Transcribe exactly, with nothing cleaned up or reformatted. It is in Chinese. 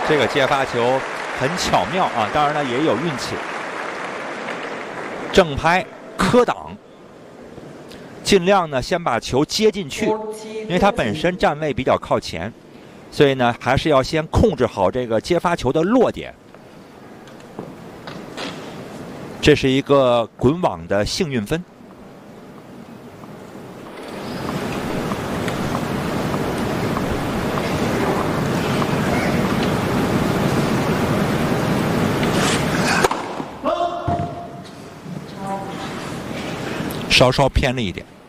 这个接发球很巧妙啊，当然呢也有运气。正拍磕挡，尽量呢先把球接进去，因为他本身站位比较靠前，所以呢还是要先控制好这个接发球的落点。这是一个滚网的幸运分。稍稍偏了一点。